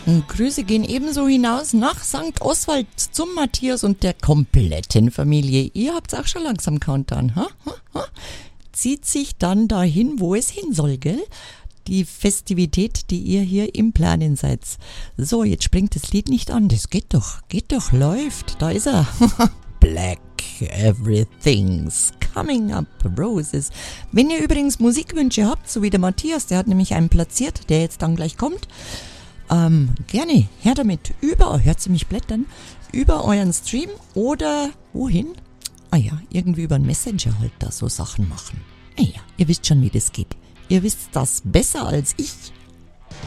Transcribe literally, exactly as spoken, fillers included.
Und Grüße gehen ebenso hinaus nach Sankt Oswald zum Matthias und der kompletten Familie. Ihr habt's auch schon langsam Countdown, ha? ha, ha? Zieht sich dann dahin, wo es hin soll, gell? Die Festivität, die ihr hier im Planen seid. So, jetzt springt das Lied nicht an. Das geht doch, geht doch, läuft. Da ist er. Black, everything's coming up, Roses. Wenn ihr übrigens Musikwünsche habt, so wie der Matthias, der hat nämlich einen platziert, der jetzt dann gleich kommt, ähm, gerne her damit über, hört sie mich blättern, über euren Stream oder wohin? Ah ja, irgendwie über einen Messenger halt da so Sachen machen. Ah ja, ihr wisst schon, wie das geht. Ihr wisst das besser als ich.